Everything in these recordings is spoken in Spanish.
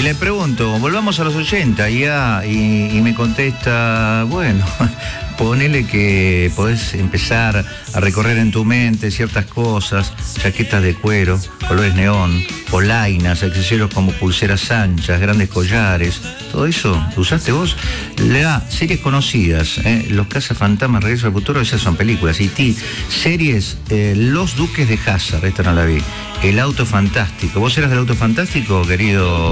le pregunto, volvamos a los 80 y me contesta, bueno, ponele que podés empezar a recorrer en tu mente ciertas cosas, chaquetas de cuero, colores neón, polainas, accesorios como pulseras anchas, grandes collares, todo eso lo usaste vos. Le da series conocidas, Los Cazafantasmas, Regreso al Futuro, esas son películas, y series, Los Duques de Hazzard, esta no la vi, El Auto Fantástico. ¿Vos eras del Auto Fantástico, querido?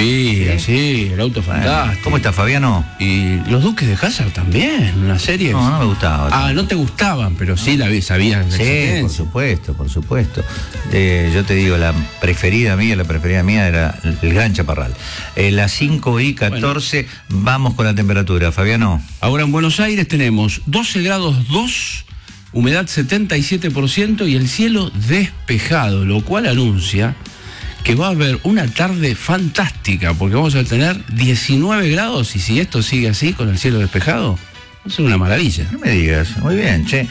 Sí, El Auto Fantástico. ¿Cómo está, Fabiano? Y Los Duques de Hazzard también, una serie. No me gustaba. No te gustaban, pero sí sabías. Sí, por supuesto. Yo te digo, la preferida mía era el Gran Chaparral. Las 5:14, vamos con la temperatura, Fabiano. Ahora en Buenos Aires tenemos 12 grados 2, humedad 77% y el cielo despejado, lo cual anuncia que va a haber una tarde fantástica, porque vamos a tener 19 grados y si esto sigue así con el cielo despejado, va a ser una maravilla. No me digas, muy bien, che.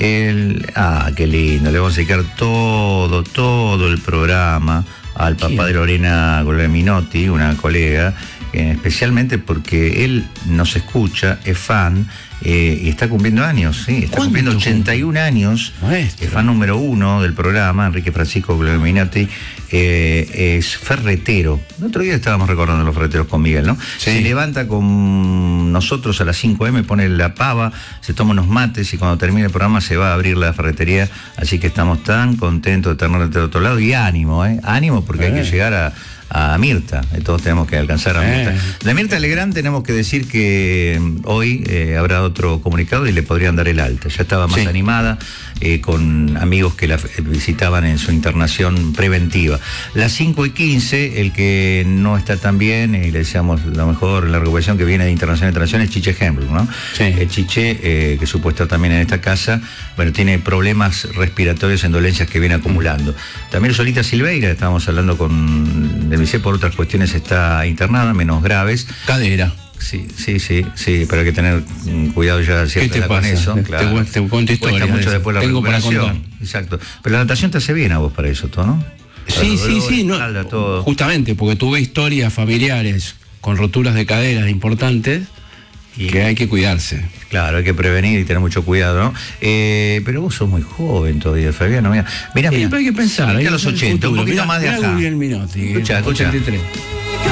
Qué lindo, le vamos a dedicar todo el programa al papá de Lorena Minotti, una colega, especialmente porque él nos escucha, es fan, y está cumpliendo años, sí, está cumpliendo 81 años, Maestro. es fan número 1 del programa, Enrique Francisco Minotti, es ferretero. El otro día estábamos recordando los ferreteros con Miguel, ¿no? Sí. Se levanta con nosotros a las 5 AM, pone la pava, se toma unos mates y cuando termine el programa se va a abrir la ferretería, así que estamos tan contentos de tenerlo de otro lado y ánimo, ánimo porque hay que llegar a Mirta, todos tenemos que alcanzar a Mirta. De Mirta Legrand tenemos que decir que hoy habrá otro comunicado y le podrían dar el alta. Ya estaba más animada, con amigos que la visitaban en su internación preventiva. Las 5:15, el que no está tan bien, y le deseamos lo mejor, la recuperación que viene de Internación es Chiche Hembrun, ¿no? Sí. El Chiche, que supuesto también en esta casa, bueno, tiene problemas respiratorios en dolencias que viene acumulando. También Solita Silveira, estábamos hablando con Demicé, por otras cuestiones está internada, menos graves. Cadera. Sí, pero hay que tener cuidado ya ¿Qué te con pasa? eso. Claro. Te cuento historia. Cuesta mucho después la Tengo recuperación. para contar. Exacto. Pero la natación te hace bien a vos para eso, ¿no? Sí. Espalda, todo. Justamente, porque tuve historias familiares con roturas de caderas importantes y que hay que cuidarse. Claro, hay que prevenir y tener mucho cuidado, ¿no? Pero vos sos muy joven todavía, Fabiano. Mira. Pero hay que pensar. A los 80, un poquito más de acá. Mira Guglielminotti, Escuchá. 83.